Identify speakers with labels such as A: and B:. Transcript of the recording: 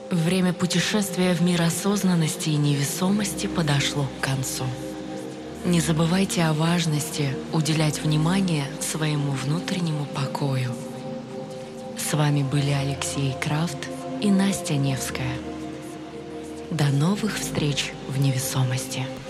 A: Время путешествия в мир осознанности и невесомости подошло к концу. Не забывайте о важности уделять внимание своему внутреннему покою. С вами были Алексей Крафт и Настя Невская. До новых встреч в невесомости.